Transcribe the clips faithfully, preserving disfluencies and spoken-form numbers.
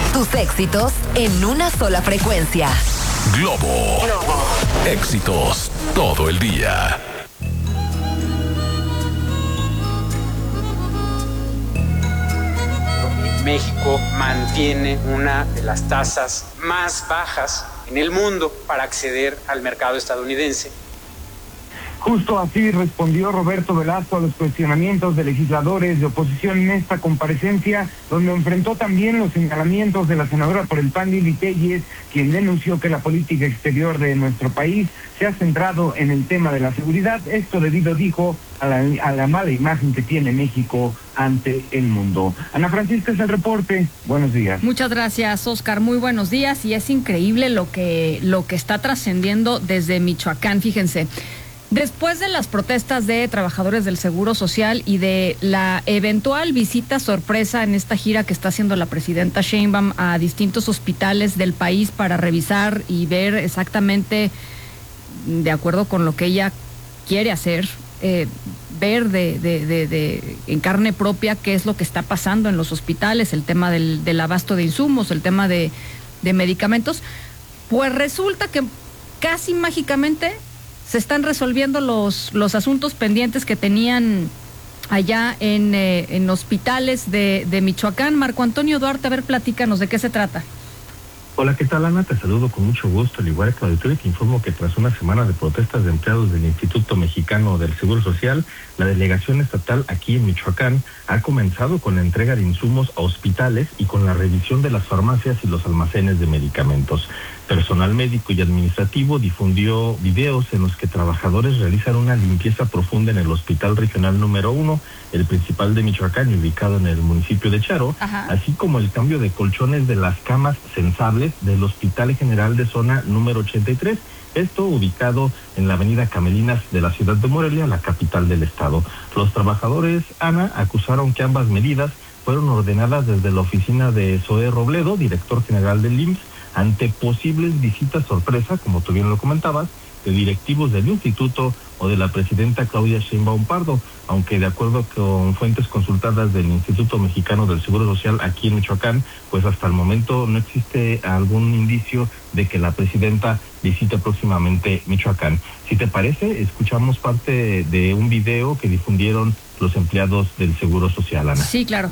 Tus éxitos en una sola frecuencia. Globo. Globo. Éxitos todo el día. México mantiene una de las tasas más bajas en el mundo para acceder al mercado estadounidense. Justo así respondió Roberto Velasco a los cuestionamientos de legisladores de oposición en esta comparecencia, donde enfrentó también los señalamientos de la senadora por el P A N, Lili Telles, quien denunció que la política exterior de nuestro país se ha centrado en el tema de la seguridad. Esto debido, dijo, a la, a la mala imagen que tiene México ante el mundo. Ana Francisca, es el reporte. Buenos días. Muchas gracias, Oscar. Muy buenos días. Y es increíble lo que, lo que está trascendiendo desde Michoacán. Fíjense. Después de las protestas de trabajadores del Seguro Social y de la eventual visita sorpresa en esta gira que está haciendo la presidenta Sheinbaum a distintos hospitales del país para revisar y ver exactamente, de acuerdo con lo que ella quiere hacer, eh, ver de, de, de, de en carne propia qué es lo que está pasando en los hospitales, el tema del, del abasto de insumos, el tema de, de medicamentos, pues resulta que casi mágicamente se están resolviendo los, los asuntos pendientes que tenían allá en, eh, en hospitales de, de Michoacán. Marco Antonio Duarte, a ver, platícanos, ¿de qué se trata? Hola, ¿qué tal, Ana? Te saludo con mucho gusto, al igual que la auditoría, te informo que tras una semana de protestas de empleados del Instituto Mexicano del Seguro Social, la delegación estatal aquí en Michoacán ha comenzado con la entrega de insumos a hospitales y con la revisión de las farmacias y los almacenes de medicamentos. Personal médico y administrativo difundió videos en los que trabajadores realizan una limpieza profunda en el Hospital Regional número uno, el principal de Michoacán, ubicado en el municipio de Charo, Ajá. así como el cambio de colchones de las camas sensables del Hospital General de Zona número ochenta y tres, esto ubicado en la avenida Camelinas de la ciudad de Morelia, la capital del estado. Los trabajadores, Ana, acusaron que ambas medidas fueron ordenadas desde la oficina de Zoé Robledo, director general del I M S S, ante posibles visitas sorpresa, como tú bien lo comentabas, de directivos del instituto o de la presidenta Claudia Sheinbaum Pardo, aunque de acuerdo con fuentes consultadas del Instituto Mexicano del Seguro Social aquí en Michoacán, pues hasta el momento no existe algún indicio de que la presidenta visite próximamente Michoacán. Si te parece, escuchamos parte de un video que difundieron los empleados del Seguro Social, Ana. Sí, claro.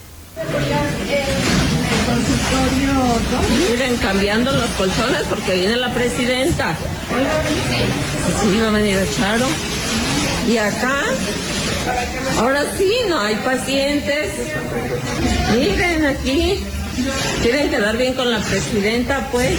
Miren, cambiando los colchones porque viene la presidenta. Sí, va a venir a Charo. Y acá, ahora sí, no hay pacientes. Miren aquí, quieren quedar bien con la presidenta, pues.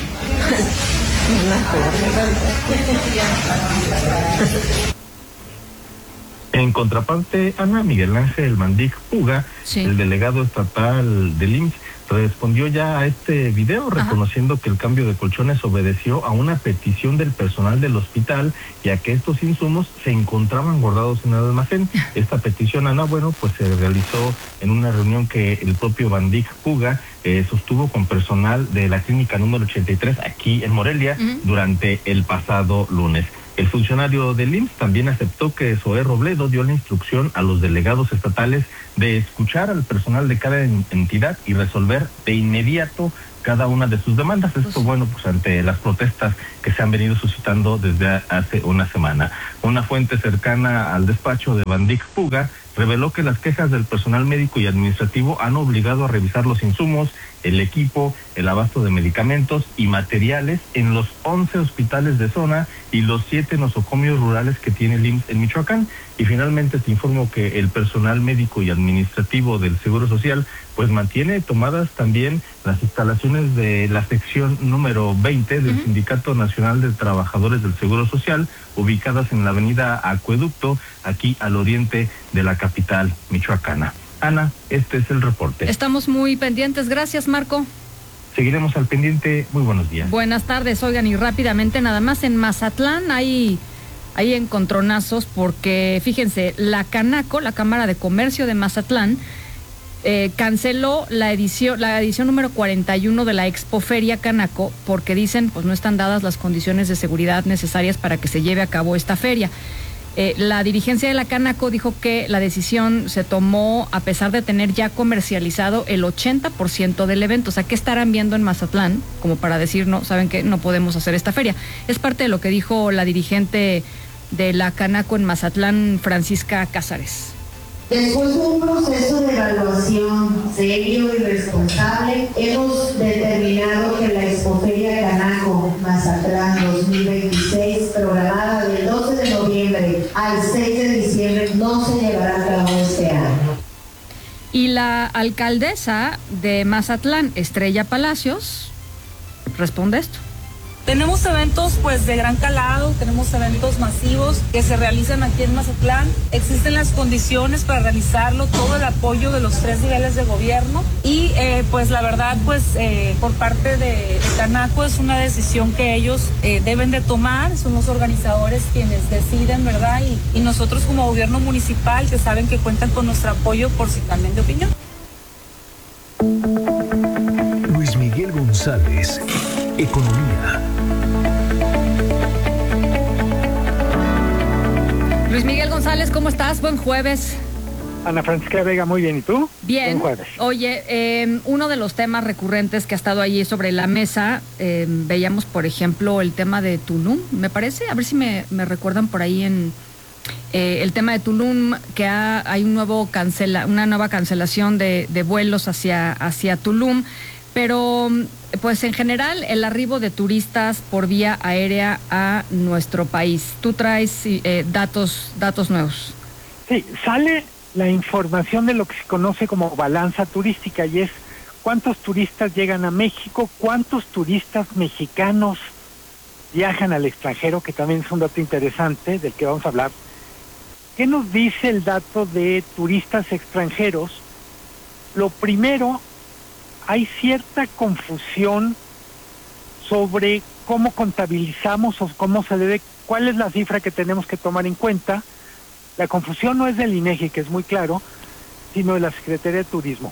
En contraparte, Ana, Miguel Ángel Mandic Puga, sí. el delegado estatal del I M S S, respondió ya a este video, Ajá. reconociendo que el cambio de colchones obedeció a una petición del personal del hospital, ya que estos insumos se encontraban guardados en el almacén. Esta petición, Ana, bueno, pues se realizó en una reunión que el propio Mandic Puga eh, sostuvo con personal de la clínica número ochenta y tres aquí en Morelia uh-huh. durante el pasado lunes. El funcionario del I M S S también aceptó que Zoé Robledo dio la instrucción a los delegados estatales de escuchar al personal de cada entidad y resolver de inmediato cada una de sus demandas. Esto, bueno, pues ante las protestas que se han venido suscitando desde hace una semana. Una fuente cercana al despacho de Mandic Puga reveló que las quejas del personal médico y administrativo han obligado a revisar los insumos, el equipo, el abasto de medicamentos y materiales en los once hospitales de zona y los siete nosocomios rurales que tiene el I M S S en Michoacán. Y finalmente te informo que el personal médico y administrativo del Seguro Social pues mantiene tomadas también las instalaciones de la sección número veinte del uh-huh. Sindicato Nacional de Trabajadores del Seguro Social, ubicadas en la avenida Acueducto, aquí al oriente de la capital michoacana. Ana, este es el reporte. Estamos muy pendientes. Gracias, Marco. Seguiremos al pendiente. Muy buenos días. Buenas tardes. Oigan, y rápidamente, nada más en Mazatlán hay, hay encontronazos porque, fíjense, la Canaco, la Cámara de Comercio de Mazatlán, eh, canceló la edición, la edición número cuarenta y uno de la Expoferia Canaco porque dicen, pues no están dadas las condiciones de seguridad necesarias para que se lleve a cabo esta feria. Eh, la dirigencia de la Canaco dijo que la decisión se tomó a pesar de tener ya comercializado el ochenta por ciento del evento. O sea, ¿qué estarán viendo en Mazatlán? Como para decir, no, saben que no podemos hacer esta feria. Es parte de lo que dijo la dirigente de la Canaco en Mazatlán, Francisca Cázares. Después de un proceso de evaluación serio y responsable, hemos determinado que la Expoferia Canaco Mazatlán dos mil veintiséis, programada del doce de noviembre al seis de diciembre, no se llevará a cabo este año. Y la alcaldesa de Mazatlán, Estrella Palacios, responde esto. Tenemos eventos pues de gran calado, tenemos eventos masivos que se realizan aquí en Mazatlán. Existen las condiciones para realizarlo, todo el apoyo de los tres niveles de gobierno y eh, pues la verdad pues eh, por parte de, de Canaco es una decisión que ellos eh, deben de tomar, son los organizadores quienes deciden, ¿verdad? Y, y nosotros como gobierno municipal que saben que cuentan con nuestro apoyo por si cambian de opinión. Luis Miguel González, Economía. Luis Miguel González, ¿cómo estás? Buen jueves. Ana Francisca Vega, muy bien. ¿Y tú? Bien. Buen jueves. Oye, eh, uno de los temas recurrentes que ha estado allí sobre la mesa, eh, veíamos, por ejemplo, el tema de Tulum, me parece. A ver si me, me recuerdan por ahí en eh, el tema de Tulum, que ha, hay un nuevo cancela, una nueva cancelación de, de vuelos hacia, hacia Tulum. Pero, pues en general, el arribo de turistas por vía aérea a nuestro país. Tú traes eh, datos, datos nuevos. Sí, sale la información de lo que se conoce como balanza turística y es cuántos turistas llegan a México, cuántos turistas mexicanos viajan al extranjero, que también es un dato interesante del que vamos a hablar. ¿Qué nos dice el dato de turistas extranjeros? Lo primero, hay cierta confusión sobre cómo contabilizamos o cómo se debe, cuál es la cifra que tenemos que tomar en cuenta. La confusión no es del INEGI, que es muy claro, sino de la Secretaría de Turismo.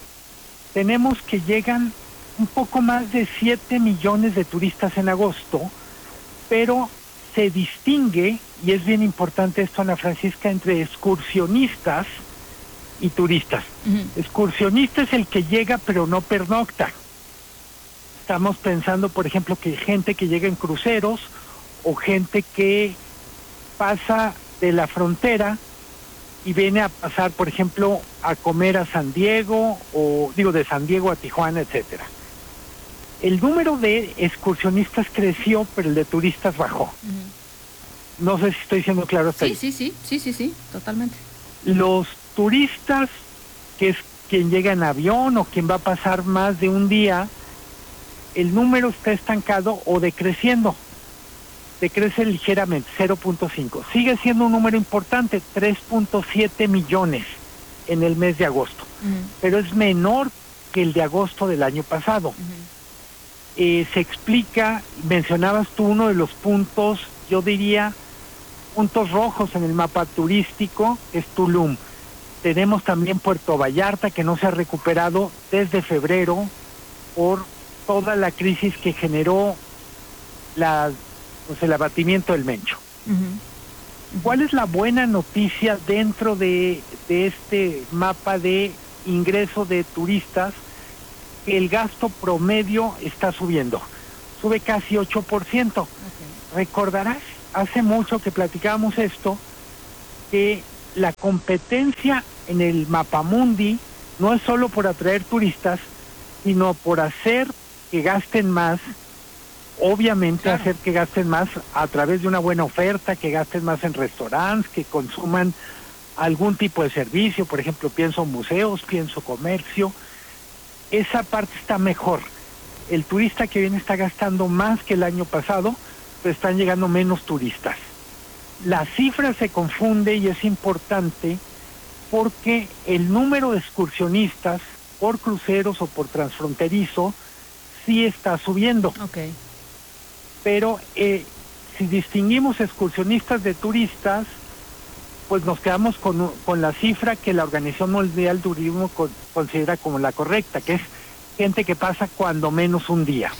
Tenemos que llegan un poco más de siete millones de turistas en agosto, pero se distingue, y es bien importante esto, Ana Francisca, entre excursionistas y turistas. Uh-huh. Excursionista es el que llega pero no pernocta. Estamos pensando, por ejemplo, que gente que llega en cruceros o gente que pasa de la frontera y viene a pasar, por ejemplo, a comer a San Diego o digo de San Diego a Tijuana, etcétera. El número de excursionistas creció, pero el de turistas bajó. Uh-huh. No sé si estoy siendo claro hasta sí, ahí. Sí, sí, sí, sí, sí, totalmente. Los turistas, que es quien llega en avión o quien va a pasar más de un día, el número está estancado o decreciendo. Decrece ligeramente, cero punto cinco. Sigue siendo un número importante, tres punto siete millones en el mes de agosto. Uh-huh. Pero es menor que el de agosto del año pasado. Uh-huh. Eh, se explica, mencionabas tú uno de los puntos, yo diría, puntos rojos en el mapa turístico, es Tulum. Tenemos también Puerto Vallarta, que no se ha recuperado desde febrero por toda la crisis que generó la, pues el abatimiento del Mencho. Uh-huh. Uh-huh. ¿Cuál es la buena noticia dentro de, de este mapa de ingreso de turistas? Que el gasto promedio está subiendo, sube casi ocho por ciento. Okay. Recordarás, hace mucho que platicábamos esto, que la competencia en el Mapamundi no es solo por atraer turistas, sino por hacer que gasten más, obviamente claro. Hacer que gasten más a través de una buena oferta, que gasten más en restaurantes, que consuman algún tipo de servicio, por ejemplo, pienso en museos, pienso comercio. Esa parte está mejor. El turista que viene está gastando más que el año pasado, pero están llegando menos turistas. La cifra se confunde y es importante porque el número de excursionistas por cruceros o por transfronterizo sí está subiendo. Okay. Pero eh, si distinguimos excursionistas de turistas, pues nos quedamos con, con la cifra que la Organización Mundial del Turismo con, considera como la correcta, que es gente que pasa cuando menos un día.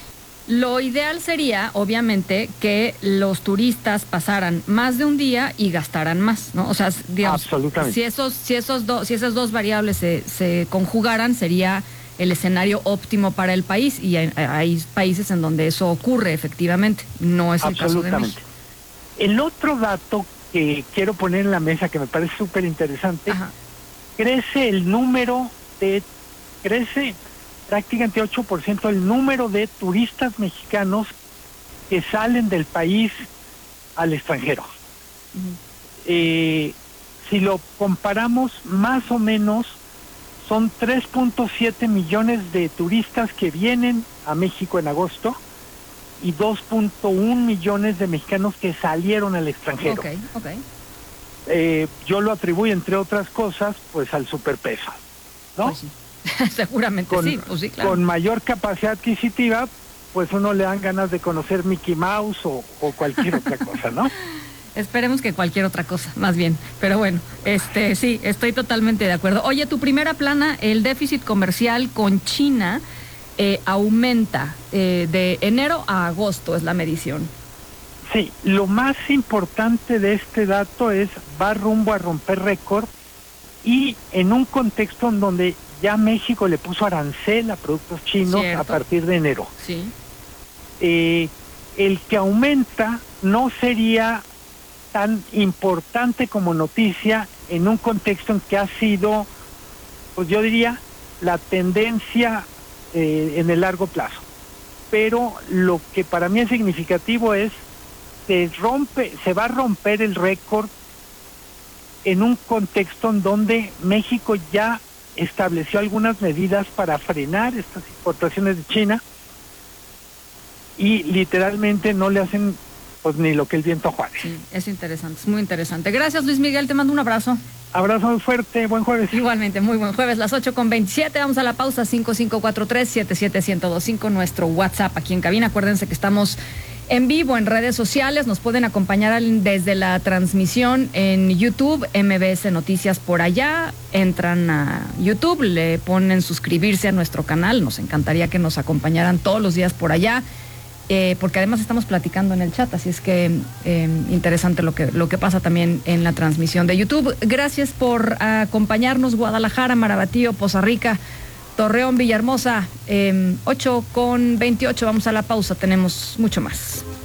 Lo ideal sería, obviamente, que los turistas pasaran más de un día y gastaran más, ¿no? O sea, digamos, absolutamente. Si esos, si esos dos, si esas dos variables se, se conjugaran, sería el escenario óptimo para el país, y hay, hay países en donde eso ocurre efectivamente. No es el caso de México. El otro dato que quiero poner en la mesa, que me parece súper interesante, crece el número de, crece prácticamente ocho por ciento el número de turistas mexicanos que salen del país al extranjero. Uh-huh. Eh, si lo comparamos, más o menos son tres punto siete millones de turistas que vienen a México en agosto y dos punto uno millones de mexicanos que salieron al extranjero. Okay, okay. Eh, yo lo atribuyo, entre otras cosas, pues al superpeso, ¿no? Pues sí. Seguramente con, sí, pues sí, claro. Con mayor capacidad adquisitiva, pues uno le dan ganas de conocer Mickey Mouse o, o cualquier otra cosa, ¿no? Esperemos que cualquier otra cosa, más bien. Pero bueno, este sí, estoy totalmente de acuerdo. Oye, tu primera plana, el déficit comercial con China eh, aumenta eh, de enero a agosto, es la medición. Sí, lo más importante de este dato es, va rumbo a romper récord, y en un contexto en donde ya México le puso arancel a productos chinos. Cierto. A partir de enero. Sí. Eh, el que aumenta no sería tan importante como noticia en un contexto en que ha sido, pues yo diría, la tendencia eh, en el largo plazo. Pero lo que para mí es significativo es se rompe, se va a romper el récord en un contexto en donde México ya estableció algunas medidas para frenar estas importaciones de China y literalmente no le hacen pues ni lo que el viento juegue. Sí, es interesante, es muy interesante. Gracias, Luis Miguel, te mando un abrazo. Abrazo muy fuerte, buen jueves. Igualmente, muy buen jueves, las ocho con veintisiete, vamos a la pausa. Cinco cinco cuatro tres, siete siete uno cero dos cinco, nuestro WhatsApp aquí en cabina. Acuérdense que estamos en vivo en redes sociales, nos pueden acompañar desde la transmisión en YouTube, M B S Noticias por allá, entran a YouTube, le ponen suscribirse a nuestro canal, nos encantaría que nos acompañaran todos los días por allá, eh, porque además estamos platicando en el chat, así es que eh, interesante lo que, lo que pasa también en la transmisión de YouTube. Gracias por acompañarnos, Guadalajara, Marabatío, Poza Rica, Torreón, Villahermosa, eh, ocho con veintiocho, vamos a la pausa, tenemos mucho más.